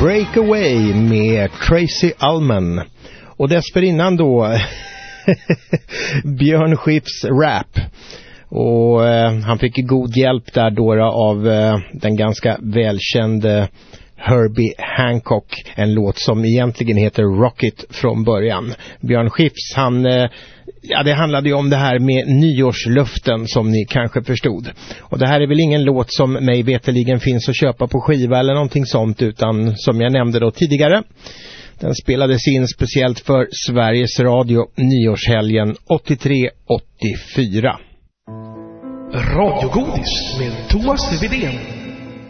Breakaway med Tracy Ullman. Och dessförinnan då Björn Skifs Rap. Och han fick god hjälp där då av den ganska välkände Herbie Hancock, en låt som egentligen heter Rocket från början. Björn Skifs, det handlade ju om det här med nyårsluften som ni kanske förstod. Och det här är väl ingen låt som mig veteligen finns att köpa på skiva eller någonting sånt, utan som jag nämnde då tidigare, den spelades in speciellt för Sveriges Radio nyårshelgen 83-84. Radiogodis med Thomas Widén.